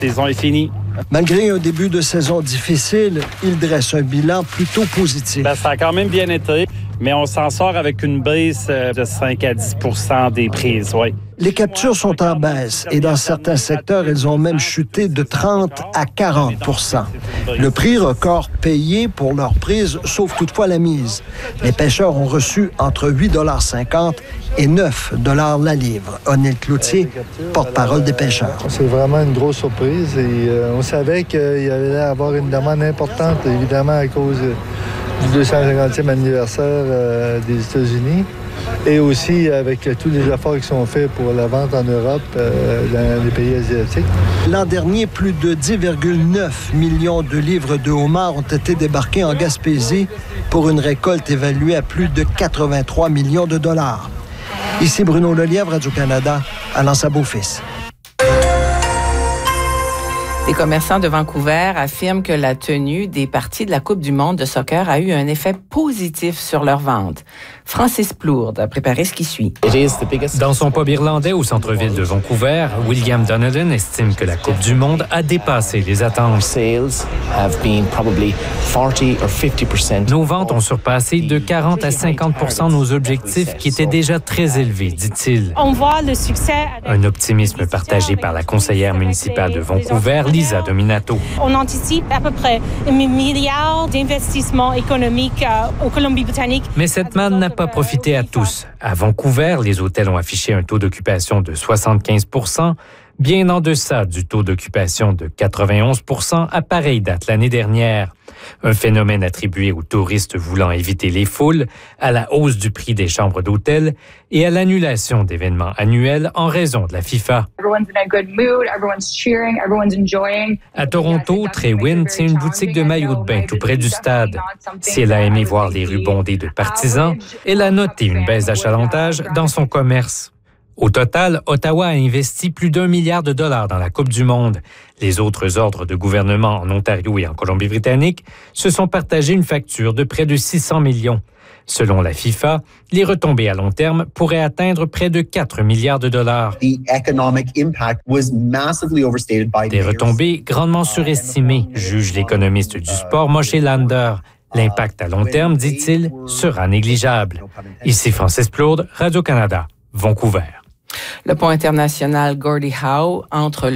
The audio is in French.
La saison est finie. Malgré un début de saison difficile, il dresse un bilan plutôt positif. Ça a quand même bien été, mais on s'en sort avec une baisse de 5 à 10 % des prises, oui. Les captures sont en baisse et dans certains secteurs, elles ont même chuté de 30 à 40 %. Le prix record payé pour leur prise sauve toutefois la mise. Les pêcheurs ont reçu entre 8,50 $ et 9 $ la livre. O'Neill Cloutier, porte-parole des pêcheurs. C'est vraiment une grosse surprise et on savait qu'il y allait avoir une demande importante, évidemment à cause du 250e anniversaire des États-Unis. Et aussi avec tous les efforts qui sont faits pour la vente en Europe, dans les pays asiatiques. L'an dernier, plus de 10,9 millions de livres de homards ont été débarqués en Gaspésie pour une récolte évaluée à plus de 83 millions de dollars. Ici Bruno Lelièvre, Radio-Canada, à Lens-à-Beaufils. Les commerçants de Vancouver affirment que la tenue des parties de la Coupe du monde de soccer a eu un effet positif sur leurs ventes. Francis Plourde a préparé ce qui suit. Dans son pub irlandais au centre-ville de Vancouver, William Donovan estime que la Coupe du monde a dépassé les attentes. Nos ventes ont surpassé de 40 à 50 % nos objectifs qui étaient déjà très élevés, dit-il. On voit le succès. Un optimisme partagé par la conseillère municipale de Vancouver, Lisa Dominato. On anticipe à peu près 1 milliard d'investissements économiques au Colombie-Britannique. Mais cette manne n'a pas profité à tous. À Vancouver, les hôtels ont affiché un taux d'occupation de 75 %, bien en deçà du taux d'occupation de 91 % à pareille date l'année dernière. Un phénomène attribué aux touristes voulant éviter les foules, à la hausse du prix des chambres d'hôtel et à l'annulation d'événements annuels en raison de la FIFA. À Toronto, Trewin tient une boutique de maillots de bain tout près du stade. Si elle a aimé voir les rues bondées de partisans, elle a noté une baisse d'achalandage dans son commerce. Au total, Ottawa a investi plus d'1 milliard de dollars dans la Coupe du monde. Les autres ordres de gouvernement en Ontario et en Colombie-Britannique se sont partagés une facture de près de 600 millions. Selon la FIFA, les retombées à long terme pourraient atteindre près de 4 milliards de dollars. Des retombées grandement surestimées, juge l'économiste du sport Moshe Lander. L'impact à long terme, dit-il, sera négligeable. Ici Francis Plourde, Radio-Canada, Vancouver. Le pont international Gordie Howe entre